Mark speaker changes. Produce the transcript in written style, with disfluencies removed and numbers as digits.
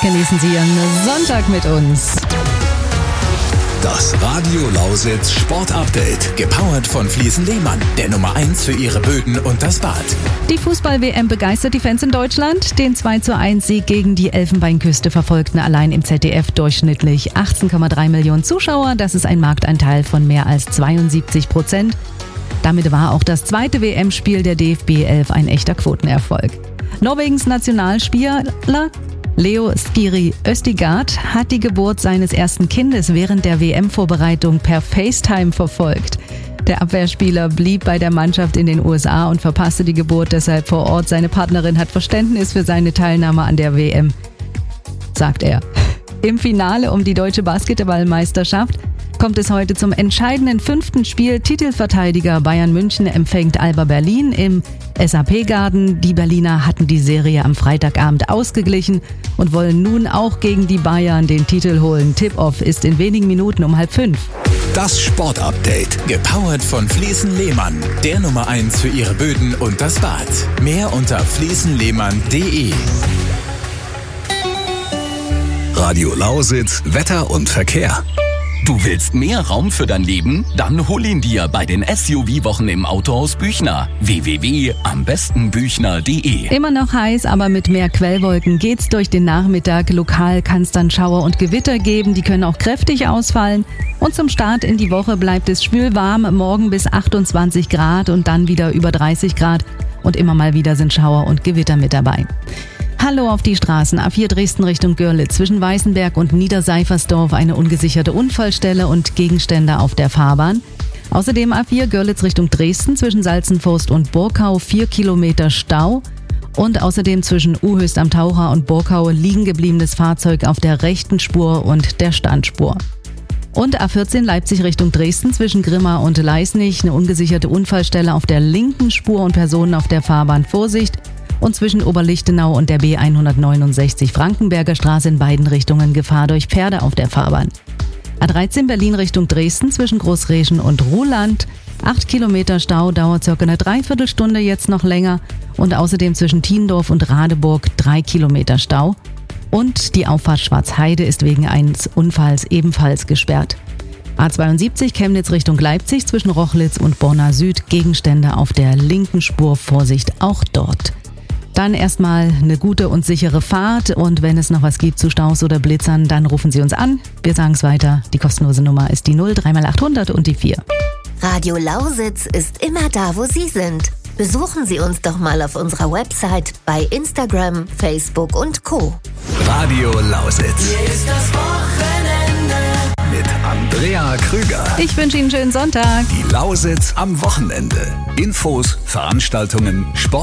Speaker 1: Genießen Sie Ihren Sonntag mit uns.
Speaker 2: Das Radio Lausitz Sportupdate, gepowert von Fliesen Lehmann, der Nummer 1 für Ihre Böden und das Bad.
Speaker 1: Die Fußball-WM begeistert die Fans in Deutschland. Den 2:1-Sieg gegen die Elfenbeinküste verfolgten allein im ZDF durchschnittlich 18,3 Millionen Zuschauer. Das ist ein Marktanteil von mehr als 72%. Damit war auch das zweite WM-Spiel der DFB 11 ein echter Quotenerfolg. Norwegens Nationalspieler Leo Skiri Østigard hat die Geburt seines ersten Kindes während der WM-Vorbereitung per FaceTime verfolgt. Der Abwehrspieler blieb bei der Mannschaft in den USA und verpasste die Geburt deshalb vor Ort. Seine Partnerin hat Verständnis für seine Teilnahme an der WM, sagt er. Im Finale um die deutsche Basketballmeisterschaft kommt es heute zum entscheidenden 5. Spiel. Titelverteidiger Bayern München empfängt Alba Berlin im SAP-Garden. Die Berliner hatten die Serie am Freitagabend ausgeglichen und wollen nun auch gegen die Bayern den Titel holen. Tip-Off ist in wenigen Minuten um 4:30.
Speaker 2: Das Sportupdate, gepowert von Fliesen Lehmann, der Nummer 1 für Ihre Böden und das Bad. Mehr unter fliesenlehmann.de. Radio Lausitz, Wetter und Verkehr.
Speaker 3: Du willst mehr Raum für dein Leben? Dann hol ihn dir bei den SUV-Wochen im Autohaus Büchner. www.ambestenbüchner.de.
Speaker 1: Immer noch heiß, aber mit mehr Quellwolken geht's durch den Nachmittag. Lokal kann es dann Schauer und Gewitter geben, die können auch kräftig ausfallen. Und zum Start in die Woche bleibt es schwülwarm, morgen bis 28 Grad und dann wieder über 30 Grad. Und immer mal wieder sind Schauer und Gewitter mit dabei. Hallo auf die Straßen. A4 Dresden Richtung Görlitz. Zwischen Weißenberg und Niederseifersdorf eine ungesicherte Unfallstelle und Gegenstände auf der Fahrbahn. Außerdem A4 Görlitz Richtung Dresden zwischen Salzenforst und Burkau 4 Kilometer Stau. Und außerdem zwischen Uhöchst am Taucher und Burkau liegen gebliebenes Fahrzeug auf der rechten Spur und der Standspur. Und A14 Leipzig Richtung Dresden zwischen Grimma und Leisnig eine ungesicherte Unfallstelle auf der linken Spur und Personen auf der Fahrbahn. Vorsicht! Und zwischen Oberlichtenau und der B169 Frankenberger Straße in beiden Richtungen Gefahr durch Pferde auf der Fahrbahn. A13 Berlin Richtung Dresden zwischen Großreschen und Ruhland. 8 Kilometer Stau, dauert circa eine Dreiviertelstunde, jetzt noch länger. Und außerdem zwischen Thiendorf und Radeburg 3 Kilometer Stau. Und die Auffahrt Schwarzheide ist wegen eines Unfalls ebenfalls gesperrt. A72 Chemnitz Richtung Leipzig zwischen Rochlitz und Borna Süd. Gegenstände auf der linken Spur, Vorsicht auch dort. Dann erstmal eine gute und sichere Fahrt und wenn es noch was gibt zu Staus oder Blitzern, dann rufen Sie uns an. Wir sagen es weiter. Die kostenlose Nummer ist die 0 3x800 und die 4.
Speaker 4: Radio Lausitz ist immer da, wo Sie sind. Besuchen Sie uns doch mal auf unserer Website, bei Instagram, Facebook und Co.
Speaker 2: Radio Lausitz.
Speaker 5: Hier ist das Wochenende
Speaker 2: Mit Andrea Krüger.
Speaker 1: Ich wünsche Ihnen einen schönen Sonntag.
Speaker 2: Die Lausitz am Wochenende. Infos, Veranstaltungen, Sport.